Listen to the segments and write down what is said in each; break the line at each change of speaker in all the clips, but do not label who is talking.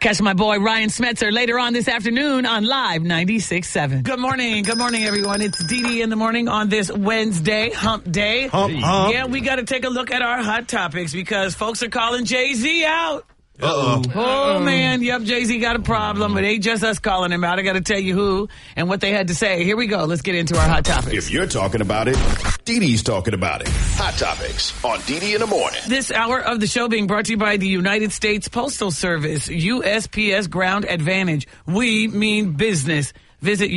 Catch my boy Ryan Smetzer later on this afternoon on Live 96.7. Good morning, everyone. It's Dee in the morning on this Wednesday, hump day.
Hump.
Yeah, we got to take a look at our hot topics because folks are calling Jay-Z out.
Uh-oh.
Oh, man. Yep, Jay-Z got a problem. It ain't just us calling him out. I got to tell you who and what they had to say. Here we go. Let's get into our hot topics.
If you're talking about it, Dee Dee's talking about it. Hot topics on Dee in the morning.
This hour of the show being brought to you by the United States Postal Service, USPS Ground Advantage. We mean business. Visit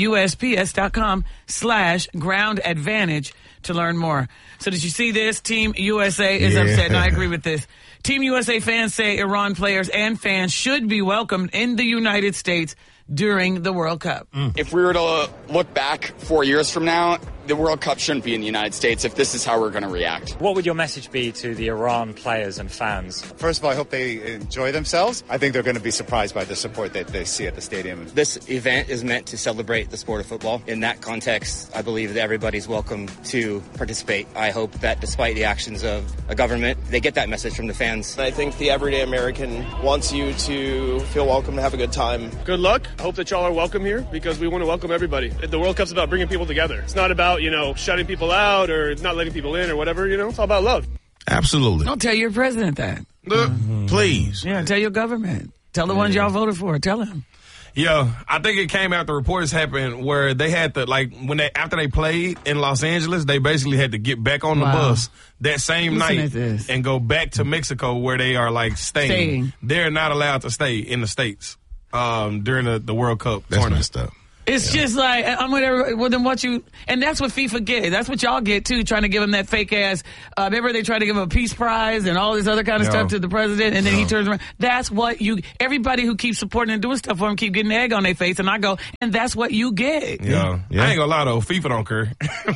USPS.com/Ground Advantage to learn more. So did you see this? Team USA is upset, and I agree with this. Team USA fans say Iran players and fans should be welcomed in the United States during the World Cup.
If we were to look back 4 years from now, the World Cup shouldn't be in the United States if this is how we're going to react.
What would your message be to the Iran players and fans?
First of all, I hope they enjoy themselves. I think they're going to be surprised by the support that they see at the stadium.
This event is meant to celebrate the sport of football. In that context, I believe that everybody's welcome to participate. I hope that despite the actions of a government, they get that message from the fans.
I think the everyday American wants you to feel welcome, to have a good time.
Good luck. I hope that y'all are welcome here because we want to welcome everybody. The World Cup's about bringing people together. It's not about, shutting people out or not letting people in or whatever, It's all about love.
Absolutely.
Don't tell your president that.
Please.
Yeah, tell your government. Tell the ones y'all voted for. Tell him.
Yeah, I think it came after reports happened where they had to, after they played in Los Angeles, they basically had to get back on the bus that same night and go back to Mexico where they are, staying. They're not allowed to stay in the States during the World Cup tournament.
That's messed up.
It's just like, I'm with everybody. Well, then and that's what FIFA get. That's what y'all get, too, trying to give him that fake ass. Remember they tried to give him a peace prize and all this other kind of stuff to the president, and then he turns around. That's what everybody who keeps supporting and doing stuff for him keep getting egg on their face, and I go, and that's what you get.
Yeah. I ain't gonna lie, though. FIFA don't care.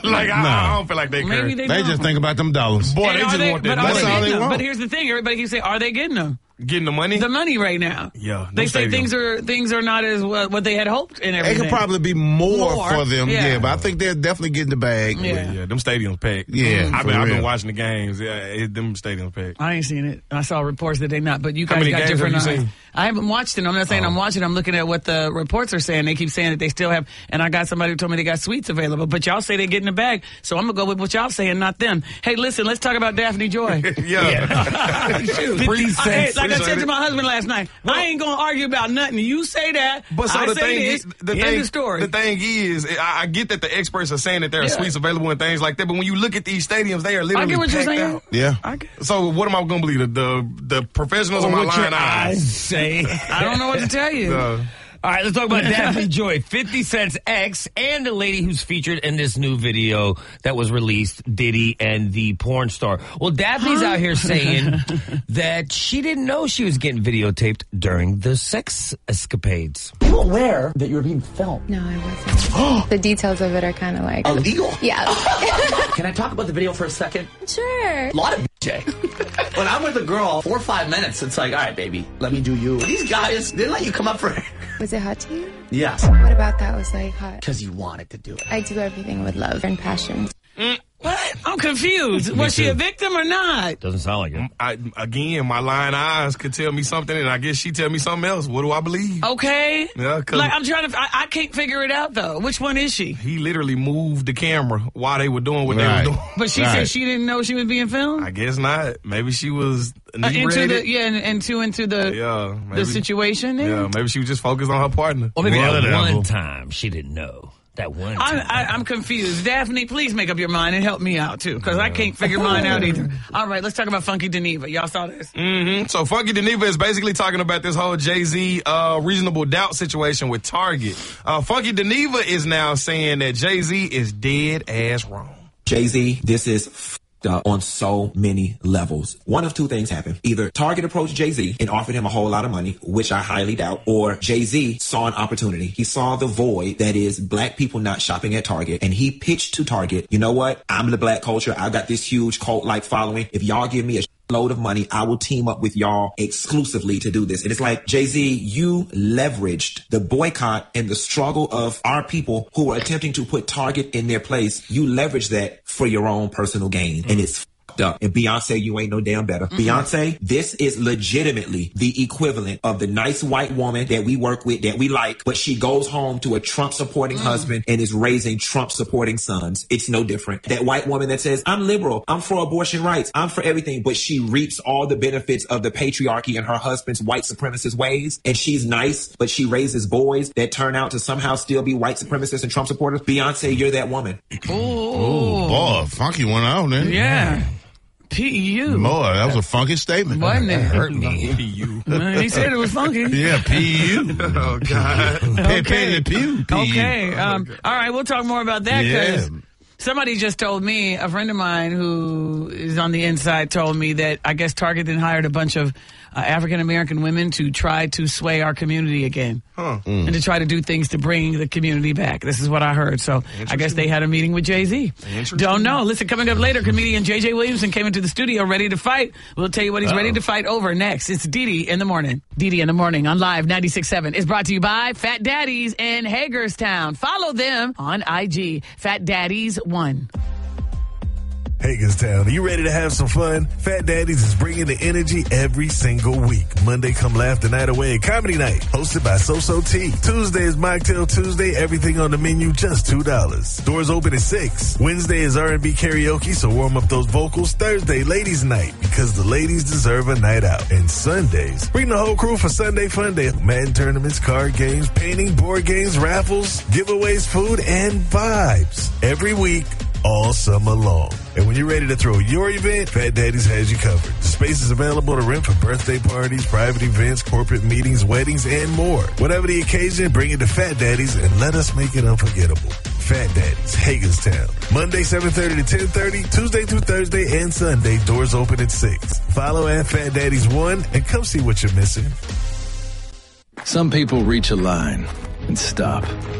I don't feel like they care.
Maybe
they just think about them dollars.
Boy, they just want that.
That's all they want.
But here's the thing. Everybody keeps saying, are they getting them?
Getting the money?
The money right now.
Yeah.
They say things are not as what they had hoped and everything.
It could probably be more for them, but I think they're definitely getting the bag.
Yeah, them stadiums packed.
Yeah,
I've been watching the games. Yeah, them stadiums packed.
I ain't seen it. I saw reports that they not, but you guys got different eyes. I haven't watched it. I'm not saying I'm watching. I'm looking at what the reports are saying. They keep saying that they still have, and I got somebody who told me they got suites available, but y'all say they're getting the bag, so I'm going to go with what y'all saying, not them. Hey, listen, let's talk about Daphne Joy.
Please
like I said to my husband last night, I ain't going to argue about nothing. You say that,
but so
I
the
say
thing
this,
is,
the story.
The thing is, I get that the experts are saying that there are suites available and things like that, but when you look at these stadiums, they are literally packed out.
Yeah.
So what am I going to believe? The professionals on my line eyes
say. I don't know what to tell you.
All right, let's talk about Daphne Joy, 50 Cent's ex, and the lady who's featured in this new video that was released, Diddy and the porn star. Well, Daphne's out here saying that she didn't know she was getting videotaped during the sex escapades.
You were aware that you were being filmed?
No, I wasn't. The details of it are kind of like...
illegal?
Yeah.
Can I talk about the video for a second?
Sure.
A lot of Jay. When I'm with a girl, 4 or 5 minutes, it's like, all right, baby, let me do you. These guys, they let you come up for...
Was it hot to you?
Yes.
What about that was like hot?
Because you wanted to do it.
I do everything with love and passion.
What? I'm confused. Was she a victim or not?
Doesn't sound like it.
Again, my lying eyes could tell me something, and I guess she tell me something else. What do I believe?
Okay.
Yeah,
I'm trying to... I can't figure it out, though. Which one is she?
He literally moved the camera while they were doing what they were doing.
But she said she didn't know she was being filmed?
I guess not. Maybe she was
into the situation.
Yeah, maybe she was just focused on her partner.
Or maybe that one time she didn't know. That one time.
I'm confused. Daphne, please make up your mind and help me out, too, because I can't figure mine out either. All right, let's talk about Funky Dineva. Y'all saw this?
Mm-hmm. So Funky Dineva is basically talking about this whole Jay-Z reasonable doubt situation with Target. Funky Dineva is now saying that Jay-Z is dead ass wrong.
Jay-Z, this is on so many levels. One of two things happened. Either Target approached Jay-Z and offered him a whole lot of money, which I highly doubt, or Jay-Z saw an opportunity. He saw the void that is black people not shopping at Target, and he pitched to Target, you know what? I'm the black culture. I got this huge cult-like following. If y'all give me a load of money, I will team up with y'all exclusively to do this. And it's like, Jay-Z, you leveraged the boycott and the struggle of our people who were attempting to put Target in their place. You leveraged that for your own personal gain. And it's up. And Beyonce, you ain't no damn better. Beyonce, this is legitimately the equivalent of the nice white woman that we work with, that we like, but she goes home to a Trump-supporting husband and is raising Trump-supporting sons. It's no different. That white woman that says, I'm liberal, I'm for abortion rights, I'm for everything, but she reaps all the benefits of the patriarchy and her husband's white supremacist ways, and she's nice, but she raises boys that turn out to somehow still be white supremacists and Trump supporters. Beyonce, you're that woman.
Oh, boy, funky one out there.
Yeah. P.U.
Boy, that was a funky statement.
Wasn't it?
Hurt me.
P.U.
He said it was funky.
Yeah, P.U.
Oh, God.
Okay.
P.U.
Okay. All right, we'll talk more about that because somebody just told me, a friend of mine who is on the inside told me that I guess Target then hired a bunch of African-American women to try to sway our community again. And to try to do things to bring the community back. This is what I heard. So I guess they had a meeting with Jay-Z. Don't know. Listen, coming up later, comedian J.J. Williamson came into the studio ready to fight. We'll tell you what he's ready to fight over next. It's Didi in the Morning. Didi in the Morning on Live 96.7 is brought to you by Fat Daddies in Hagerstown. Follow them on IG, Fat Daddies 1.
Hagerstown, are you ready to have some fun? Fat Daddies is bringing the energy every single week. Monday, come laugh the night away at Comedy Night, hosted by So T. Tuesday is Mocktail Tuesday, everything on the menu, just $2. Doors open at 6. Wednesday is R&B karaoke, so warm up those vocals. Thursday, Ladies Night, because the ladies deserve a night out. And Sundays, bring the whole crew for Sunday Fun Day. Madden tournaments, card games, painting, board games, raffles, giveaways, food, and vibes. Every week, all summer long. And when you're ready to throw your event, Fat Daddies has you covered. The space is available to rent for birthday parties, private events, corporate meetings, weddings, and more. Whatever the occasion, bring it to Fat Daddies and let us make it unforgettable. Fat Daddies, Hagerstown. Monday, 7:30 to 10:30, Tuesday through Thursday, and Sunday, doors open at 6. Follow at Fat Daddies 1 and come see what you're missing.
Some people reach a line and stop.